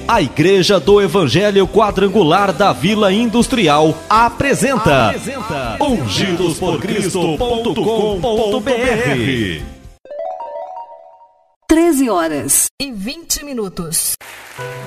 A Igreja do Evangelho Quadrangular da Vila Industrial apresenta ungidosporcristo.com.br. 13h20.